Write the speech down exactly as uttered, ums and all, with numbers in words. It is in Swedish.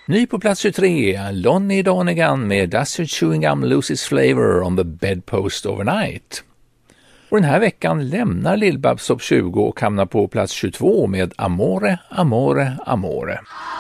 Ny på plats tjugotre, Lonnie Donegan med Does Your Chewing Gum Lose Its Flavor on the Bedpost Overnight. Och den här veckan lämnar Lill-Babs topp tjugo och hamnar på plats tjugotvå med Amore, Amore, Amore.